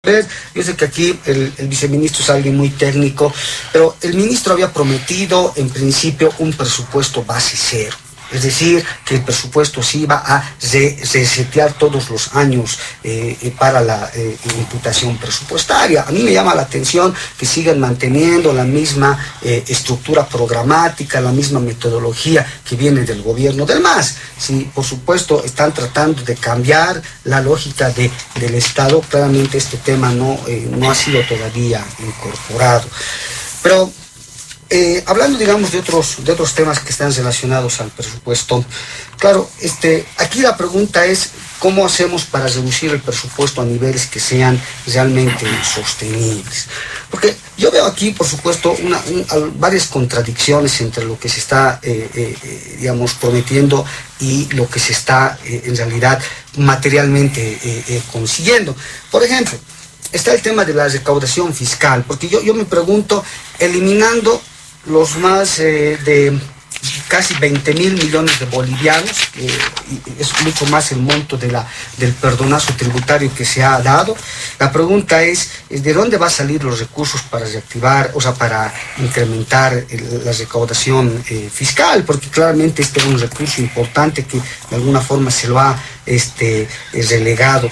Yo sé que aquí el viceministro es alguien muy técnico, pero el ministro había prometido en principio un presupuesto base cero. Es decir, que el presupuesto se iba a resetear todos los años para la imputación presupuestaria. A mí me llama la atención que sigan manteniendo la misma estructura programática, la misma metodología que viene del gobierno del MAS. Si, por supuesto, están tratando de cambiar la lógica del Estado, claramente este tema no ha sido todavía incorporado. Pero hablando, digamos, de otros temas que están relacionados al presupuesto, claro, aquí la pregunta es cómo hacemos para reducir el presupuesto a niveles que sean realmente sostenibles. Porque yo veo aquí, por supuesto, varias contradicciones entre lo que se está, digamos, prometiendo y lo que se está, en realidad, materialmente consiguiendo. Por ejemplo, está el tema de la recaudación fiscal, porque yo me pregunto, eliminando los más de casi 20.000 millones de bolivianos, es mucho más el monto del perdonazo tributario que se ha dado. La pregunta es ¿de dónde va a salir los recursos para reactivar, o sea, para incrementar la recaudación fiscal? Porque claramente este es un recurso importante que de alguna forma se lo ha relegado.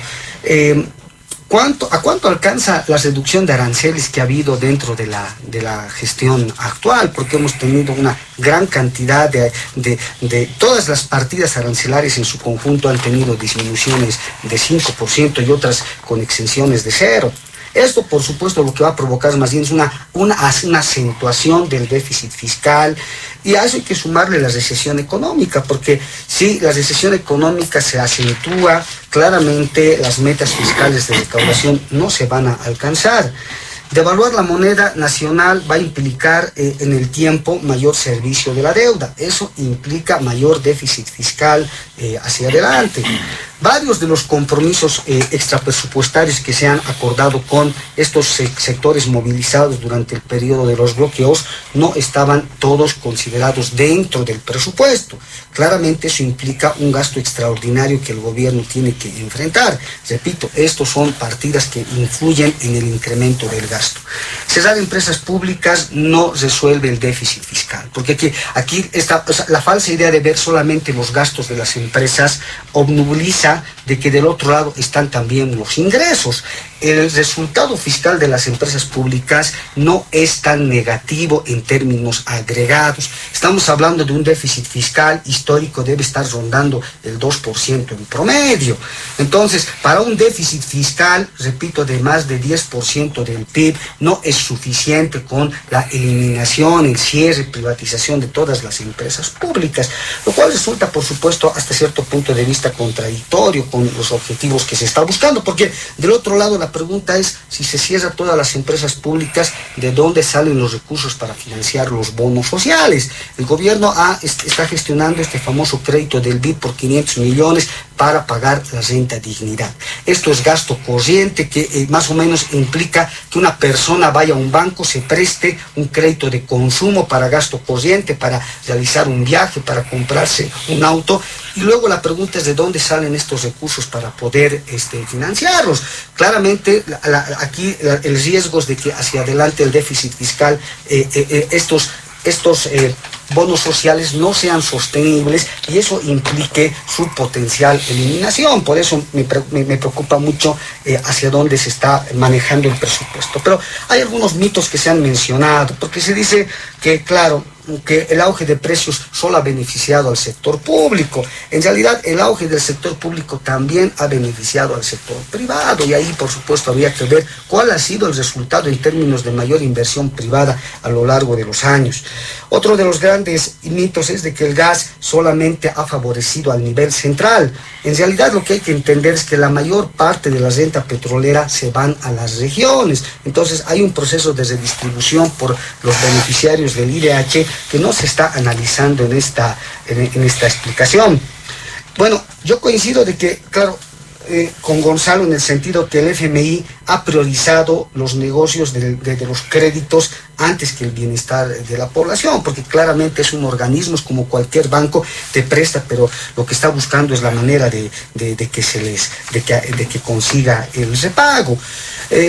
¿A cuánto alcanza la reducción de aranceles que ha habido dentro de la gestión actual? Porque hemos tenido una gran cantidad de todas las partidas arancelarias en su conjunto han tenido disminuciones de 5% y otras con exenciones de 0%. Esto, por supuesto, lo que va a provocar más bien es una acentuación del déficit fiscal, y a eso hay que sumarle la recesión económica, porque si la recesión económica se acentúa, claramente las metas fiscales de recaudación no se van a alcanzar. Devaluar la moneda nacional va a implicar en el tiempo mayor servicio de la deuda. Eso implica mayor déficit fiscal hacia adelante. Varios de los compromisos extrapresupuestarios que se han acordado con estos sectores movilizados durante el periodo de los bloqueos no estaban todos considerados dentro del presupuesto. Claramente eso implica un gasto extraordinario que el gobierno tiene que enfrentar. Repito, estos son partidas que influyen en el incremento del gasto. Cerrar empresas públicas no resuelve el déficit fiscal, porque aquí está, o sea, la falsa idea de ver solamente los gastos de las empresas obnubiliza de que del otro lado están también los ingresos. El resultado fiscal de las empresas públicas no es tan negativo en términos agregados. Estamos hablando de un déficit fiscal histórico, debe estar rondando el 2% en promedio. Entonces, para un déficit fiscal, repito, de más de 10% del PIB, no es suficiente con la eliminación, el cierre, privatización de todas las empresas públicas, lo cual resulta, por supuesto, hasta cierto punto de vista contradictorio con los objetivos que se está buscando, porque del otro lado la pregunta es, si se cierra todas las empresas públicas, ¿de dónde salen los recursos para financiar los bonos sociales? El gobierno está gestionando este famoso crédito del BID por 500 millones para pagar la renta dignidad. Esto es gasto corriente que más o menos implica que una persona vaya a un banco, se preste un crédito de consumo para gasto corriente, para realizar un viaje, para comprarse un auto, y luego la pregunta es de dónde salen estos recursos para poder financiarlos. Claramente aquí el riesgo es de que hacia adelante el déficit fiscal, estos bonos sociales no sean sostenibles y eso implique su potencial eliminación. Por eso me preocupa mucho hacia dónde se está manejando el presupuesto. Pero hay algunos mitos que se han mencionado, porque se dice que, claro, que el auge de precios solo ha beneficiado al sector público. En realidad, el auge del sector público también ha beneficiado al sector privado, y ahí, por supuesto, habría que ver cuál ha sido el resultado en términos de mayor inversión privada a lo largo de los años. Otro de los grandes mitos es de que el gas solamente ha favorecido al nivel central. En realidad, lo que hay que entender es que la mayor parte de la renta petrolera se van a las regiones. Entonces, hay un proceso de redistribución por los beneficiarios del IDH que no se está analizando en esta explicación. Bueno, yo coincido de que, claro, con Gonzalo en el sentido que el FMI ha priorizado los negocios de los créditos antes que el bienestar de la población, porque claramente es un organismo, es como cualquier banco, te presta, pero lo que está buscando es la manera de que consiga el repago.